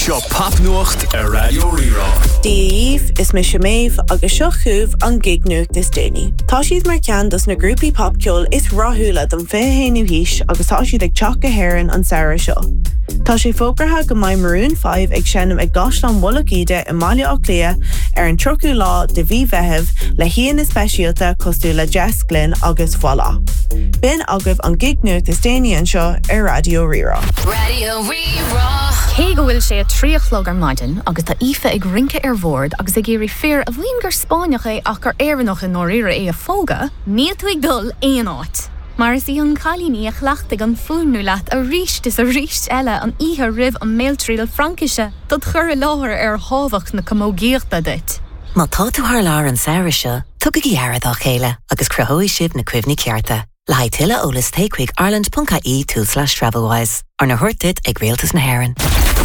Seo Popnuacht a Radio Rira. Díomh is me Siaméh agus seo chuamh an gignuacht is déine. Tá siad mar ceann dus na grúpaí popceol is ráthúla don féhéanú híis agus tá siad ag teach go héireann an saoire seo. Tá sé fógratha go mbeidh Maroon 5 ag seanam ag gaslan Wallachide i Máile Ó Clia ar an trochú lá de bhí bheitheh le híon na speisialta cosú le Jess Glynn agus Voilà. Bin agah an gignuacht is déine an seo ar Radio Rira. Radio Rira. Cé go bhfuil sé a tríochlog ar maidin agus tá ife ag rince ar bhord agus ag géirí fear a bhíon gur Spáineach é ach gur éireannach in nóíre é a fóga, níl tú ag dul éon áit. Mar is í an chalíní a chhlaachtaigh an fúnú leat a ríist is a ríist eile an ihe rih an méiltríal Frankise dat chur i láthir ar hábhacht na commógéachta dit. Má tá tú thar lár an saoire seo, tugad ghearad á chéile agus cruthóidh sibh na cuimhní cearta. Le haid tuile ólas takeigh Ireland.ie/travelwise ar na thuirtid ag réaltas na hÉireann.